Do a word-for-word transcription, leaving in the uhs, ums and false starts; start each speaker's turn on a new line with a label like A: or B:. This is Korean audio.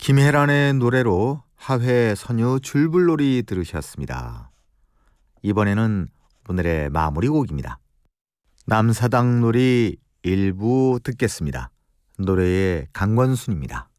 A: 김혜란의 노래로 하회 선유 줄불놀이 들으셨습니다. 이번에는 오늘의 마무리 곡입니다. 남사당 놀이 일부 듣겠습니다. 노래의 강건순입니다.